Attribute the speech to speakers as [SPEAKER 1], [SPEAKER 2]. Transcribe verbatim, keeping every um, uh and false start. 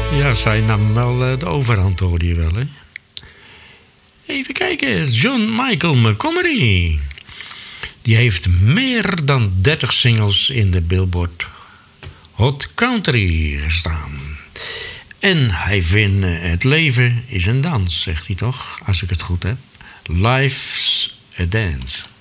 [SPEAKER 1] Ja, zij nam wel uh, de overhand, hoorde je wel, hè? Even kijken, John Michael Montgomery. Die heeft meer dan dertig singles in de Billboard Hot Country gestaan. En hij vindt uh, het leven is een dans, zegt hij toch? Als ik het goed heb. Life's a dance.